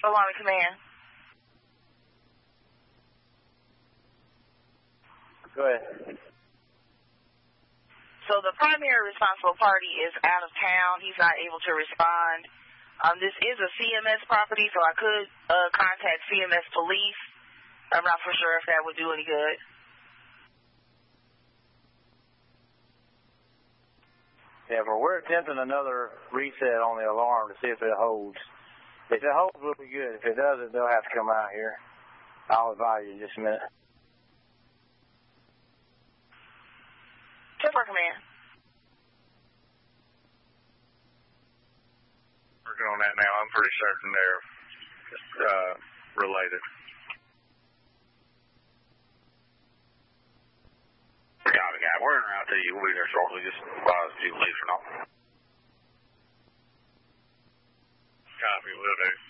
Army Command. Go ahead. So the primary responsible party is out of town. He's not able to respond. This is a CMS property, so I could contact CMS police. I'm not for sure if that would do any good. Yeah, but we're attempting another reset on the alarm to see if it holds. If it holds, we'll be good. If it doesn't, they'll have to come out here. I'll advise you in just a minute. 10-4 Command. Working on that now. I'm pretty certain they're related. Copy, guy. We're en route to you. We'll be there shortly. Just advise if you leave or not. Copy, will do.